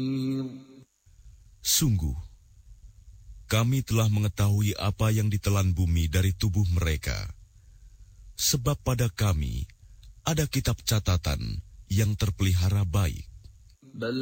Sungguh, kami telah mengetahui apa yang ditelan bumi dari tubuh mereka. Sebab pada kami ada kitab catatan yang terpelihara baik.